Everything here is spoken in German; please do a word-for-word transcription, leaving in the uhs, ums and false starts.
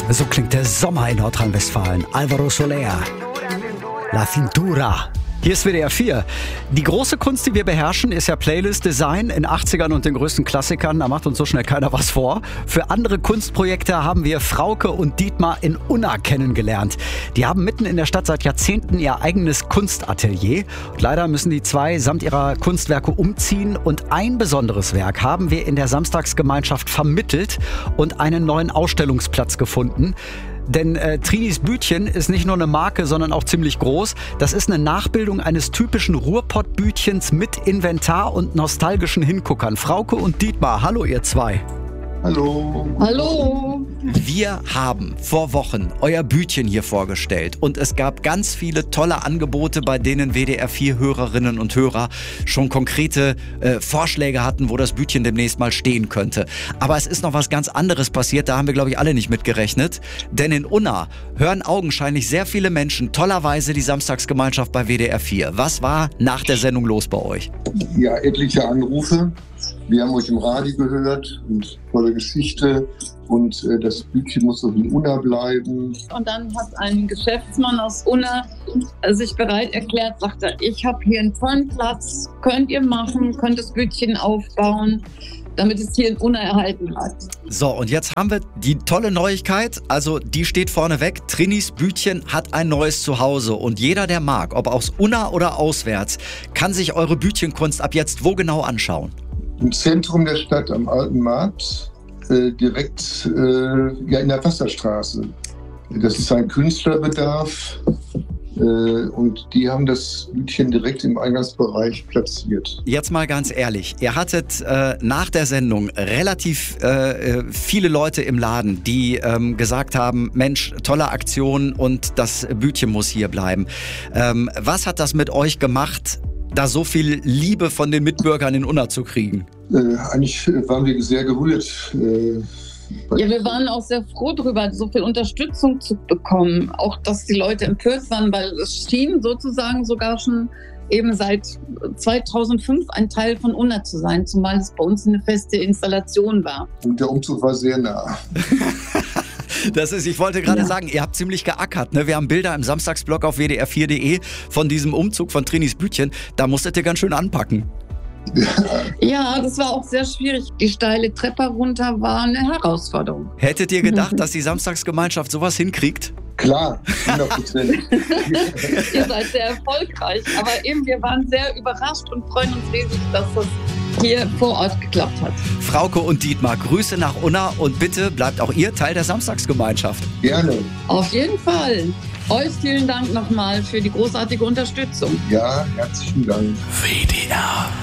So klingt der Sommer in Nordrhein-Westfalen. Alvaro Soler, La Cintura. Hier ist W D R vier. Die große Kunst, die wir beherrschen, ist ja Playlist-Design in achtzigern und den größten Klassikern. Da macht uns so schnell keiner was vor. Für andere Kunstprojekte haben wir Frauke und Dietmar in Unna kennengelernt. Die haben mitten in der Stadt seit Jahrzehnten ihr eigenes Kunstatelier. Und leider müssen die zwei samt ihrer Kunstwerke umziehen. Und ein besonderes Werk haben wir in der Samstagsgemeinschaft vermittelt und einen neuen Ausstellungsplatz gefunden. Denn äh, Trinis Bütchen ist nicht nur eine Marke, sondern auch ziemlich groß. Das ist eine Nachbildung eines typischen Ruhrpott-Bütchens mit Inventar und nostalgischen Hinguckern. Frauke und Dietmar, hallo ihr zwei. Hallo. Hallo. Wir haben vor Wochen euer Bütchen hier vorgestellt und es gab ganz viele tolle Angebote, bei denen W D R vier Hörerinnen und Hörer schon konkrete äh, Vorschläge hatten, wo das Bütchen demnächst mal stehen könnte. Aber es ist noch was ganz anderes passiert, da haben wir glaube ich alle nicht mit gerechnet. Denn in Unna hören augenscheinlich sehr viele Menschen tollerweise die Samstagsgemeinschaft bei W D R vier. Was war nach der Sendung los bei euch? Ja, etliche Anrufe. Wir haben euch im Radio gehört und tolle Geschichte und äh, das Bütchen muss doch in Unna bleiben. Und dann hat ein Geschäftsmann aus Unna sich bereit erklärt, sagte, ich habe hier einen tollen Platz, könnt ihr machen, könnt das Bütchen aufbauen, damit es hier in Unna erhalten bleibt. So, und jetzt haben wir die tolle Neuigkeit, also die steht vorne weg, Trinis Bütchen hat ein neues Zuhause und jeder, der mag, ob aus Unna oder auswärts, kann sich eure Bütchenkunst ab jetzt wo genau anschauen? Im Zentrum der Stadt am Alten Markt, äh, direkt äh, ja, in der Wasserstraße. Das ist ein Künstlerbedarf äh, und die haben das Bütchen direkt im Eingangsbereich platziert. Jetzt mal ganz ehrlich, ihr hattet äh, nach der Sendung relativ äh, viele Leute im Laden, die ähm, gesagt haben, Mensch, tolle Aktion und das Bütchen muss hier bleiben. Ähm, was hat das mit euch gemacht, da so viel Liebe von den Mitbürgern in Unna zu kriegen? Äh, eigentlich waren wir sehr gerührt. Äh, ja, wir waren auch sehr froh darüber, so viel Unterstützung zu bekommen. Auch, dass die Leute empört waren, weil es schien sozusagen sogar schon eben seit zweitausendfünf ein Teil von Unna zu sein, zumal es bei uns eine feste Installation war. Und der Umzug war sehr nah. Das ist, ich wollte gerade ja. sagen, ihr habt ziemlich geackert. Ne? Wir haben Bilder im Samstagsblog auf W D R vier punkt de von diesem Umzug von Trinis Bütchen. Da musstet ihr ganz schön anpacken. Ja, das war auch sehr schwierig. Die steile Treppe runter war eine Herausforderung. Hättet ihr gedacht, dass die Samstagsgemeinschaft sowas hinkriegt? Klar, hundert Prozent. Ihr seid sehr erfolgreich. Aber eben, wir waren sehr überrascht und freuen uns riesig, dass das hier vor Ort geklappt hat. Frauke und Dietmar, Grüße nach Unna und bitte bleibt auch ihr Teil der Samstagsgemeinschaft. Gerne. Auf jeden Fall. Euch vielen Dank nochmal für die großartige Unterstützung. Ja, herzlichen Dank. W D R